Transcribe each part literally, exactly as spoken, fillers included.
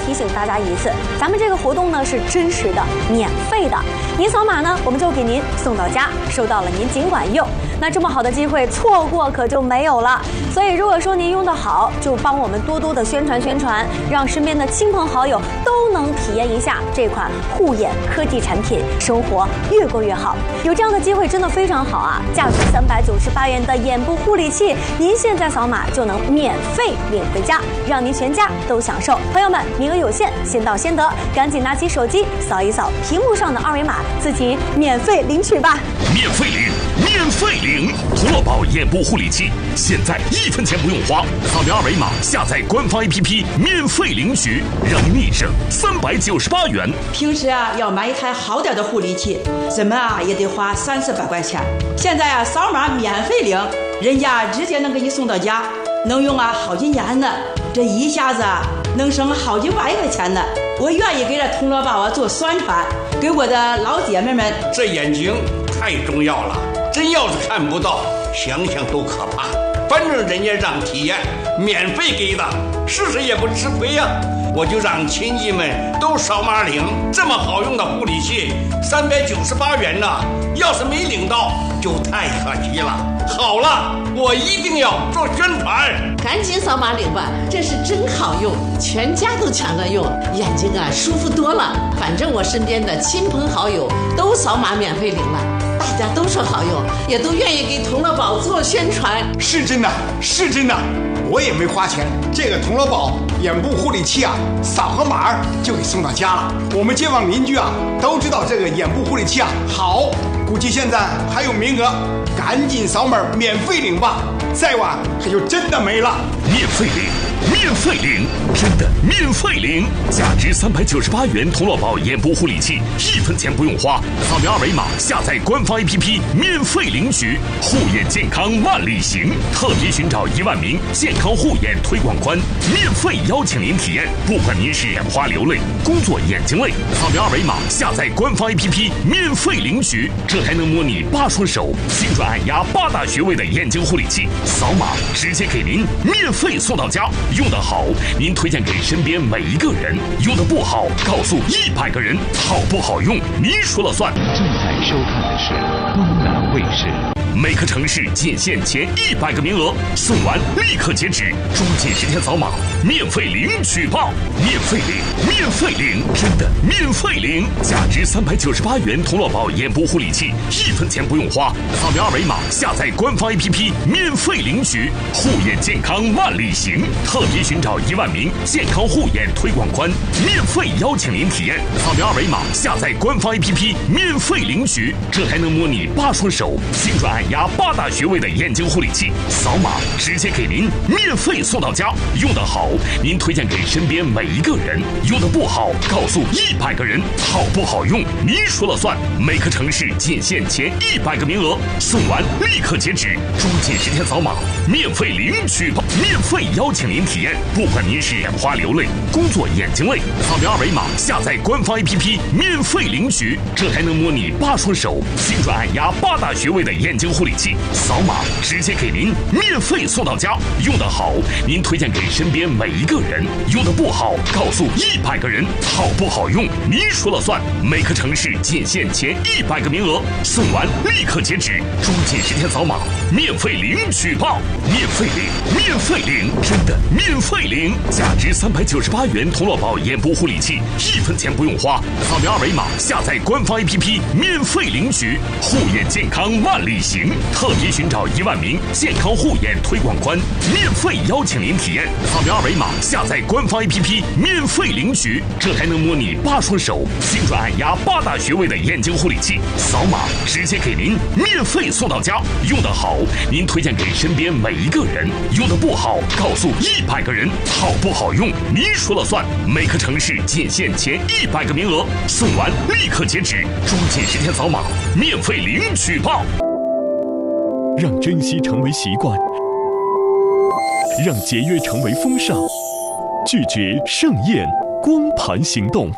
提醒大家一次，咱们这个活动呢是真实的、免费的。您扫码呢，我们就给您送到家，收到了您尽管用。那这么好的机会，错过可就没有了。所以如果说您用得好，就帮我们多多的宣传宣传，让身边的亲朋好友都能体验一下这款护眼科技产品，生活越过越好。有这样的机会真的非常好啊！价值三百九十八元的眼部护理器，您现在扫码就能免费领回家，让您全家都享受。朋友们，名额有限，先到先得，赶紧拿起手机扫一扫屏幕上的二维码，自己免费领取吧！ 免费领，免费领！童乐宝眼部护理器，现在一分钱不用花，扫描二维码下载官方 A P P， 免费领取，让您立省三百九十八元。 平时啊，要买一台好点的护理器，怎么啊也得花三四百块钱。现在啊，扫码免费领，人家直接能给你送到家，能用啊好几年呢。这一下子啊，能省好几万块钱呢。我愿意给这童乐宝啊做宣传，给我的老姐妹们。 这眼睛太重要了，真要是看不到，想想都可怕。反正人家让体验，免费给的，试试也不吃亏呀、啊。我就让亲戚们都扫码领，这么好用的护理器，三百九十八元呢，要是没领到，就太可惜了。好了，我一定要做宣传， 赶紧扫码领吧，这是真好用，全家都抢着用，眼睛啊舒服多了。反正我身边的亲朋好友都扫码免费领了，大家都说好用，也都愿意给童乐宝做宣传。 是真的，是真的，我也没花钱，这个童乐宝眼部护理器啊，扫个码就给送到家了。我们街坊邻居啊都知道这个眼部护理器啊好，估计现在还有名额，赶紧扫码免费领吧，再晚可就真的没了。 免费领，免费领，真的免费领！价值三百九十八元童乐宝眼部护理器，一分钱不用花，扫描二维码下载官方 A P P， 免费领取。护眼健康万里行，特别寻找一万名健康护眼推广官，免费邀请您体验。不管您是眼花流泪、工作眼睛累，扫描二维码下载官方 A P P， 免费领取。这还能模拟八双手、心转按压八大穴位的眼睛护理器，扫码直接给您免费送到家。用得好，您推荐给身边每一个人；用得不好，告诉一百个人。好不好用，您说了算。 正在收看的是东南卫视。 每个城市仅限前一百个名额，送完立刻截止，抓紧时间扫码，免费领取吧！免费领，免费领，真的免费领！价值三百九十八元童乐宝眼部护理器，一分钱不用花，扫描二维码下载官方 A P P， 免费领取。护眼健康万里行，特别寻找一万名健康护眼推广官，免费邀请您体验。扫描二维码下载官方 A P P， 免费领取。这还能模拟八双手、心转按压八大穴位的眼睛护理器，扫码直接给您免费送到家。用得好，您推荐给身边每一个人；用得不好，告诉一百个人。好不好用，您说了算。每个城市仅限前一百个名额，送完立刻截止，抓紧时间扫码，免费领取吧！免费邀请您体验。不管您是眼花流泪、工作眼睛累，扫描二维码下载官方 A P P， 免费领取。这还能模拟八双手、心转按压八大穴位的眼睛护理器，扫码直接给您免费送到家。用得好，您推荐给身边每一个人；用得不好，告诉一百个人。好不好用，您说了算。每个城市仅限前一百个名额，送完立刻截止，抓紧时间扫码，免费领取吧！免费领，免费领，真的免费领！价值三百九十八元童乐宝眼部护理器，一分钱不用花，扫描二维码下载官方 A P P， 免费领取。护眼健康万里行，特别寻找一万名健康护眼推广官，免费邀请您体验。扫描二维码下载官方 A P P， 免费领取。这还能模拟八双手、心转按压八大穴位的眼睛护理器，扫码直接给您免费送到家。用得好，您推荐给身边每一个人；用得不好，告诉一百个人。好不好用，您说了算。每个城市仅限前一百个名额，送完立刻截止，抓紧时间扫码，免费领取吧！ 让珍惜成为习惯，让节约成为风尚，拒绝盛宴光盘行动。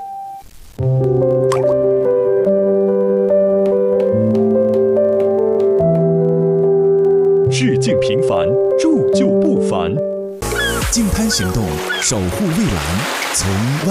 致敬平凡，铸就不凡。 净滩行动，守护蔚蓝，从